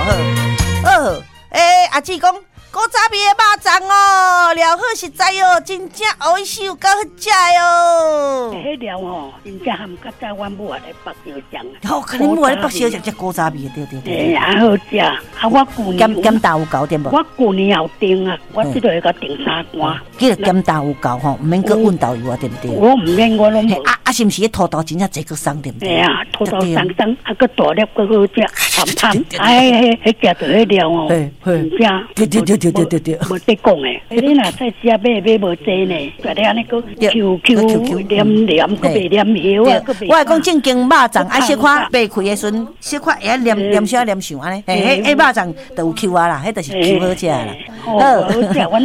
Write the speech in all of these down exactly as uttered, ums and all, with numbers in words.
好，好，诶，阿姊讲。古早味的肉粽哦，料好实在哦，真正好手够好食哟。 迄料吼，真正含较早阮母啊咧北烧酱。 好，可能母啊咧北烧酱只古早味的，对对对。 诶，啊好食，啊我旧年减减豆有够对无？ 我旧年后订啊，我即个会甲订三罐。 记得减豆有够吼，唔免搁温豆油啊，对不对？ 我唔免，我拢无。 啊啊，是毋是迄土豆真正侪个送对不对？ 哎呀，土豆送送，啊个大粒个好食，香香。哎，迄迄食着迄料哦，真正。 对对对对对对对。 无得讲诶，你若再食买买无济呢，绝对安尼个 Q Q 黏黏，个袂黏油啊，个袂。 我来讲正经肉粽，啊小块掰开诶时阵，小块会黏黏小黏上安尼，嘿，迄迄肉粽就有 Q 啊啦，迄就是 Q 好食啦。好。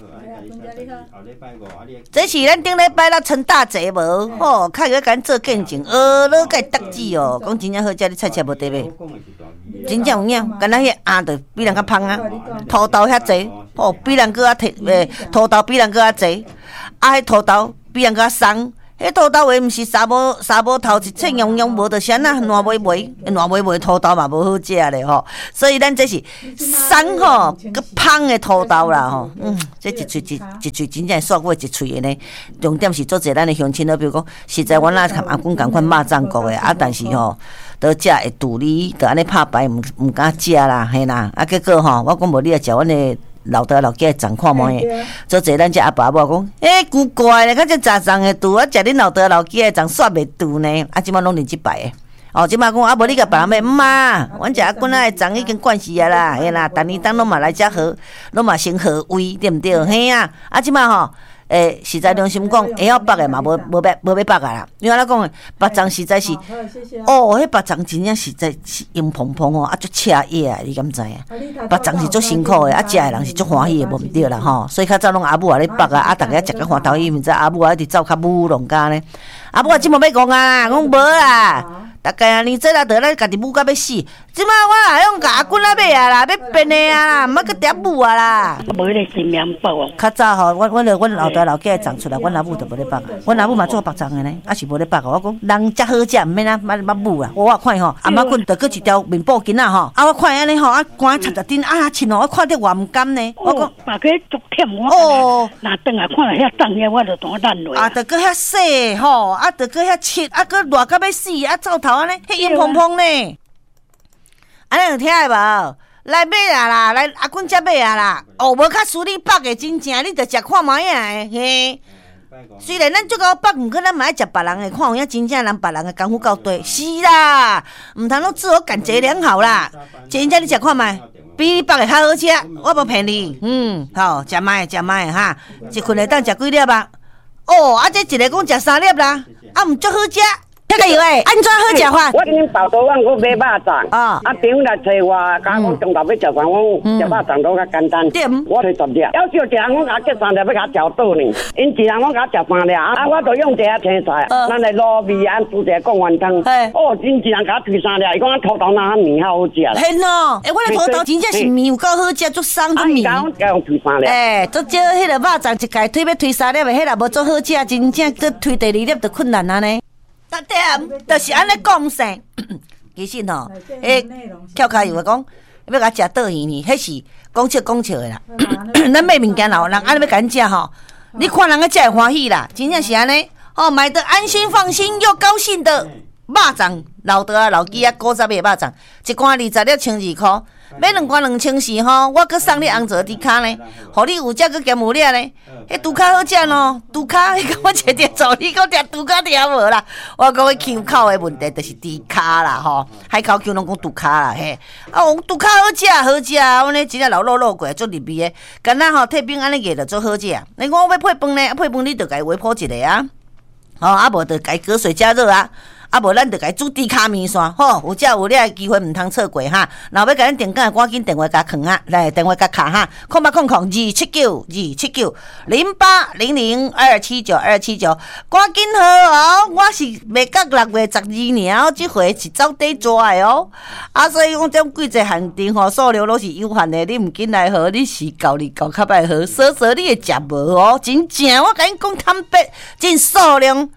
这是咱顶礼拜啦，陈大姐无吼，较个敢做见证，呃，老甲得志哦，讲真正好食，你菜色无得买，真正有影，敢若迄鸭着比人较芳啊，土豆遐济，哦，比人搁较摕诶，土豆比人搁较济，啊，迄土豆比人搁较松。迄土豆话毋是三无三无头一切样样无，就是安那烂尾尾，烂尾尾土豆嘛无好食咧吼。所以咱这是松吼，个芳的土豆啦吼。嗯，这一喙一一喙真正煞过一喙的呢。重点是做者咱的乡亲咯，比如讲，实在阮啊含阿公共款肉粽国的啊，但是吼，都食会肚里，都安尼拍牌，毋毋敢食啦，嘿啦。啊，结果吼，我讲无你来食阮的。老爸老囝的粽看卖的，做者咱只阿爸母讲，诶，奇怪咧，较只炸粽的肚，啊，食恁老爸老囝的粽煞袂肚呢？啊，即摆拢认即摆的。哦，即摆讲啊，无你甲别人买，毋啊，阮只阿公仔的粽已经惯死啊啦，嘿啦，逐年当拢嘛来遮好，拢嘛先好胃，对毋对？嘿啊，啊，即摆吼。诶，实在良心讲，会晓北的嘛，无无要无要北啊啦。因为咱讲的北粽实在是，哦，迄北粽真正实在是硬蓬蓬哦，啊，足赤叶啊，你敢知影？北粽是足辛苦的，啊，食的人是足欢喜的，无毋对啦吼。所以较早拢阿母啊咧北啊，啊，逐个食个欢头伊，毋知阿母啊一直走较舞弄家呢。阿母啊，即满要讲啊，讲无啦。大概啊，你这啦得咱家己母甲要死，即摆我也用甲阿公来买啊啦，要变的啊啦，毋要去点母啊啦。 无迄个新棉包哦。 较早吼，阮阮着阮老大老囝长出来，阮阿母就无咧北啊。阮阿母嘛做北粽的呢，啊是无咧北啊。我讲人遮好食，毋免啊，捌捌母啊。我看吼，阿妈棍着搁一条面布巾啊吼，啊我看安尼吼，啊汗擦擦顶啊亲哦，我看着偌毋甘呢。我讲把个足忝我。哦。若等下看了遐粽遐，我着当烂落。 啊，着搁遐细吼，啊着搁遐切，啊搁热到要死，啊灶头安尼，迄硬蓬蓬呢。安尼有听的无？来买啊啦，来阿公遮买啊啦。哦，无较输你北的真正，你着食看卖啊嘿。虽然咱足够北，毋过咱嘛爱食别人的，看有影真正人别人的功夫够多。是啦，毋通拢自我感觉良好啦。真正你食看卖，比你北的较好食，我无骗你。嗯，好，食卖食卖哈，一困会当食几粒啊？哦，啊，这一个讲食三粒啦，啊，毋足好食。迄个有诶，安怎好食法？ 我今豆豆我买肉粽，啊，啊朋友来找我，讲我中昼要食饭，我讲食肉粽都较简单。我摕十粒，要求一人我甲结三粒，要甲调倒呢。因一人我甲食三粒，啊，我都用这些青菜，咱来卤味安煮者贡丸汤。哦，因一人甲推三粒，伊讲土豆哪面较好食啦。 嘿喏，诶，我的土豆真正是面有够好食，足松足面。 啊，伊用推三粒。 诶，足少迄个肉粽一家推要推三粒的，迄个无足好食，真正搁推第二粒就困难啊呢。那点就是安尼讲噻，其实吼，诶，跳开又讲要甲食倒圆呢，迄是讲笑讲笑的啦。咱买物件啦，人安尼要甲咱食吼，你看人个食会欢喜啦，真正是安尼。哦，买得安心放心又高兴的肉粽，老大啊老几啊古早味肉粽，一罐二十粒千二块。买两罐两千四吼，我搁送你红枣猪脚呢，互你有只搁兼有粒呢。迄猪脚好食咯，猪脚迄个我切切做，你讲食猪脚听无啦？我讲迄腔口的问题就是猪脚啦吼，海口腔拢讲猪脚啦嘿。啊，猪脚好食好食，阮咧真正老肉肉过足入味的，干那吼退冰安尼个就做好食。你讲我要配饭呢，配饭你着家微波一个啊，吼啊无着家隔水加热啊。啊，无咱就甲伊煮猪脚面线，吼，有只有咧机会毋通错过哈。若要甲咱订购，赶紧电话甲囥啊，来电话甲卡哈，空八空空二七九二七九零八零零二七九二七九，赶紧好哦！我是未到六月十二年哦，即回是走底抓的哦。啊，所以讲这几只限定吼，数量拢是有限的，你毋紧来好，你是够你够较歹好，少少你会食无哦，真正我甲你讲坦白，真数量。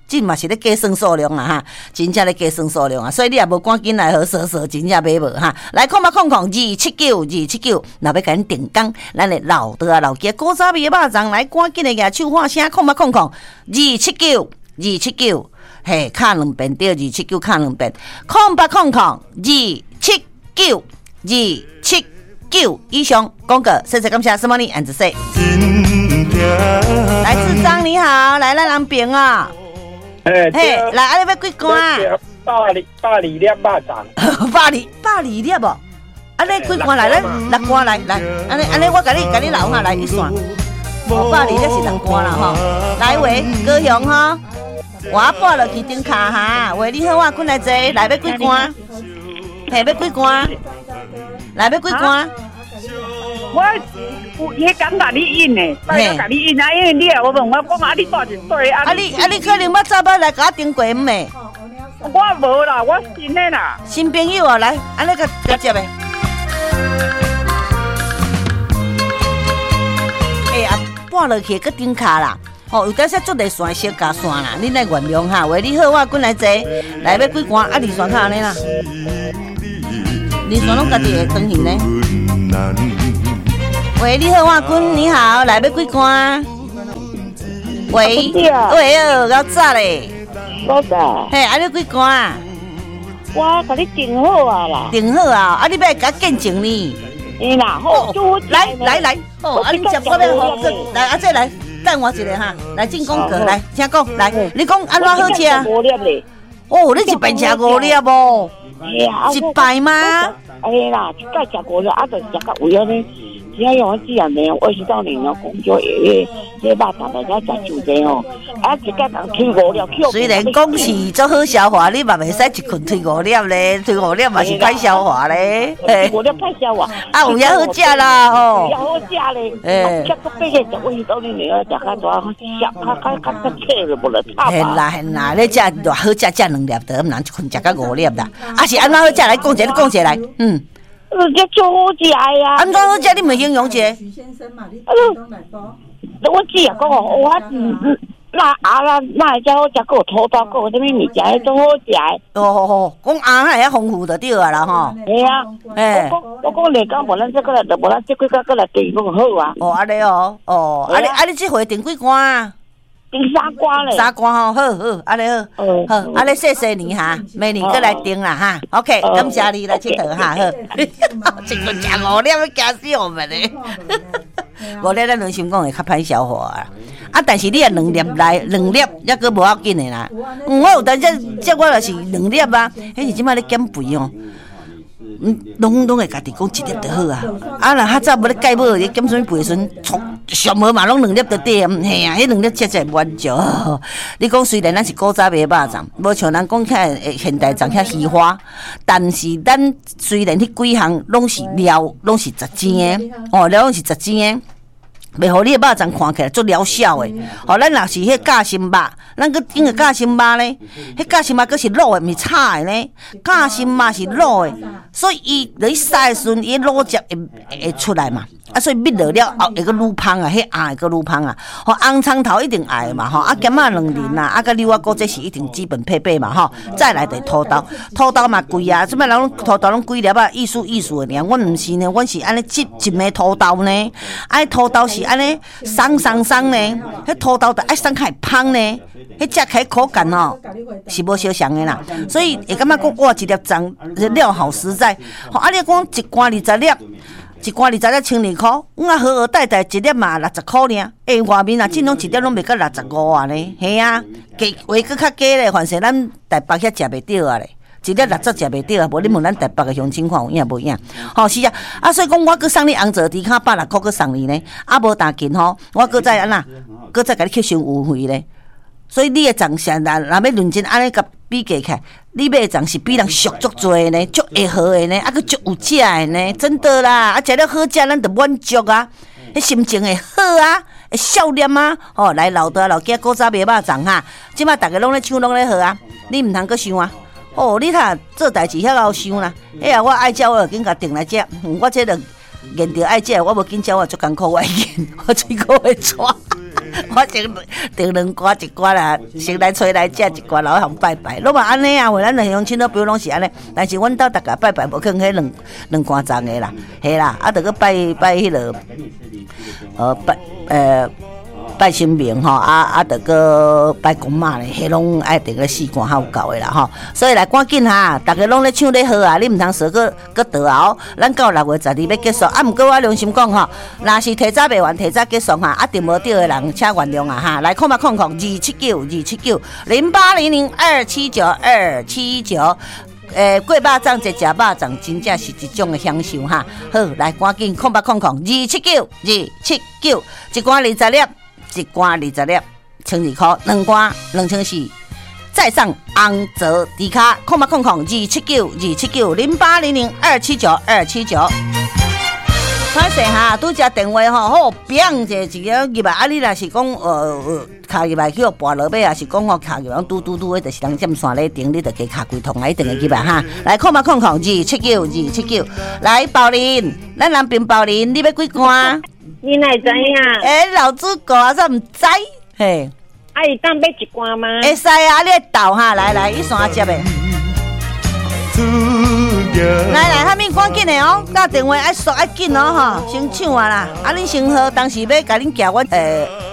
这嘛是咧计算数量啊哈，真正咧计算数量啊，所以你也无赶紧来好说说，真正买无哈。来，空八空空二七九二七九，若要甲咱定岗，咱的老道啊老家古早味的肉粽，来赶紧的举手喊声，空八空空二七九二七九，嘿，卡两遍对，二七九卡两遍，空八空空二七九二七九以上广告，谢谢感谢，什么你安子说？来自张你好，来咱人边啊。 嘿， 嘿，来，啊，你要几罐？ 百二百二粒肉粽， 百二百二粒无？啊，你几罐来？咱六罐来来，安尼安尼，我甲你甲你留下来一算，五百二粒是六罐啦吼。来喂，高雄吼，我拨落去顶卡哈，喂，你好，我滚来坐，来要几罐？嘿，要几罐？来要几罐？ 我有迄敢甲你印呢，再甲你印啊，因为你啊，我问我讲啊，你到一对啊？ 啊你啊你可能要早要来甲我订过唔诶？ 我无啦，我新的啦。 新朋友啊，来，安尼甲甲接诶。哎呀，拨落去个顶卡啦，哦，有当时做地线小加线啦，你来原谅哈。喂，你好，我滚来坐，来要几罐？啊，二线卡安尼啦，二线拢家己会当去呢。喂，你好，我君，你好，来要几罐？喂，喂哦，够早嘞。 我早。 嘿，啊，你几罐？ 我甲你订好啊啦。 订好啊，啊，你要甲见证呢？ 哎啦，好， 来来来，哦，啊，你接我要好这，来啊，这来等我一下哈，来进广告，来，请讲，来，你讲安怎好吃？ 五粒嘞。 哦，你一摆吃五粒无？一摆吗？ 哎啦，一摆吃五粒，啊，就食到有安尼。只要用这样的，我是到你哦，讲叫诶，这肉粽大家食就这哦，啊，一家人推五粒， 虽然讲是做好消化，你嘛袂使一困推五粒咧，推五粒嘛是歹消化咧。 五粒歹消化， 啊，有也好食啦吼。 也好食咧，诶，吃个八个食，我是到你你要食较大，较较较较较脆了，无了差吧。 嘿啦嘿啦，你食偌好食，食两粒得，唔通一困食到五粒啦。啊是安怎好食？来讲一下，你讲一下来，嗯。 这最好食呀！ 安怎好食？你咪形容一下。 许先生嘛，你讲来讲。 我只啊讲哦，我那啊那那只好食，个土豆个什么物件都好食。 哦哦哦，讲鸭还遐丰富就对啊啦吼。 系啊，诶，我讲你讲无咱这个来，无咱这几个个来订讲好啊。 哦，安尼哦，哦，啊你啊你这回订几罐啊？ 订三罐咧。 三罐吼，好好，安尼好，好，安尼谢谢你哈，明年再来订啦哈。OK， 感谢你来佚佗哈，好。一个食五粒要惊死我们咧。五粒咱良心讲会较歹消化啊，啊，但是你啊两粒来两粒，抑个无要紧的啦。嗯，我有当这这我若是两粒啊，迄是即摆咧减肥哦。嗯，拢拢会家己讲一粒就好啊。啊，若较早无咧戒无咧减什么肥时，上无嘛拢两粒就对啊。嘿啊，迄两粒食起来满足。你讲虽然咱是古早味肉粽，无像咱讲起来现代粽遐稀花，但是咱虽然迄几项拢是料，拢是十精的，哦，料拢是十精的。袂互你的肉粽看起来足疗效的，吼，咱若是迄夹心肉，咱搁顶个夹心肉咧，迄夹心肉搁是卤的，毋是炒的呢。夹心肉是卤的，所以伊伫洗的时阵，伊卤汁会会出来嘛。啊，所以煜落了后会搁愈芳啊，迄鸭会搁愈芳啊。吼，红葱头一定爱嘛，吼，啊咸仔两仁啊，啊甲柳仔菇这是一定基本配备嘛，吼。再来就土豆，土豆嘛贵啊，即摆人土豆拢几粒啊，意思意思的尔。阮毋是呢，阮是安尼切一枚土豆呢，啊，土豆是安尼松松松呢，迄土豆就爱松开芳呢，迄食起口感哦是无相像的啦。所以会感觉讲哇，一粒粽料好实在。吼，啊，你讲一罐二十粒。一罐二十粒千二块，我啊好好带带一粒嘛六十块尔。诶，外面啊，真拢一粒拢袂到六十五啊呢。系啊，价位搁较低咧，反正咱台北遐食袂到啊咧。一粒六十食袂到啊，无你问咱台北个乡亲看有影无影？吼是啊，啊所以讲我搁送你红枣猪脚百六块，搁送你呢。啊无打紧吼，我搁再安那，搁再甲你吸收优惠咧。所以你的粽啥啦，若要认真安尼甲比价起来，你买的粽是比人俗足多呢，足会好的呢，啊佮足有食的呢，真的啦！啊食了好食，咱就满足啊，迄心情会好啊，会笑脸啊，哦，来老大老家古早味肉粽哈，即摆大家拢咧抢拢咧好啊，你毋通阁想啊，哦，你睇做代志遐老想啦，哎呀，我爱食我就紧甲订来食，我这个研着爱食，我无紧食我足艰苦，我会紧，我嘴口会喘。 我先订两罐一罐啦，先来吹来食一罐，然后互拜拜。拢嘛安尼啊，咱乡亲都比如拢是安尼，但是阮兜大家拜拜无可能迄两两罐装的啦，嘿啦，啊，着个拜拜迄落，呃拜呃。拜神明吼，啊啊，着个拜公妈咧，迄拢爱定个四罐较有够的啦吼。所以来赶紧哈，大家拢咧唱咧好啊，你毋通说个个倒后，咱到六月十二要结束。啊，毋过我良心讲吼，若是提早袂完，提早结束哈，啊，订无到的人请原谅啊哈。来，空八空空二七九二七九零八零零二七九二七九。诶，过肉粽一食肉粽，真正是一种的享受哈。好，来赶紧空八空空二七九二七九，一罐二十粒。一罐二十粒，千二块，两罐两千四，再上红泽迪卡，空八空空二七九二七九零八零零二七九二七九。歹势哈，拄只电话吼，好砰者一个入来，啊你若是讲呃卡入来去互拔落尾，也是讲吼卡入来嘟嘟嘟的，就是人占线咧顶，你着加卡几通来一定会入来哈。来空八空空二七九二七九，来包林，咱南边包林，你要几罐？ 你哪知影？ 诶，老主顾啊，怎唔知？嘿， 啊，伊当买一罐吗？ 会使啊，你倒哈，来来，伊线接的。来来，遐物赶紧的哦，打电话爱速爱紧哦吼，先抢啊啦！啊，恁先好，当时要甲恁寄阮诶